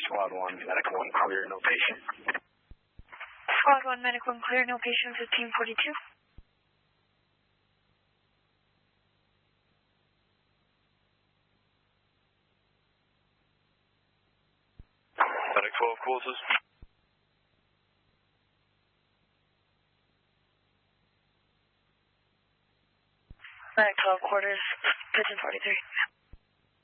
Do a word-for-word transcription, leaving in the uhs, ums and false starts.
Squad one, Medic one, clear, no patient. Squad one, Medic one, clear, no patient, fifteen forty-two. Medic twelve quarters. Medic twelve quarters, fifteen forty-three.